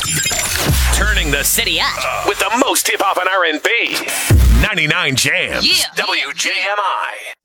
Turning the City up. with the most hip hop and R&B. 99 Jams. Yeah. WJMI.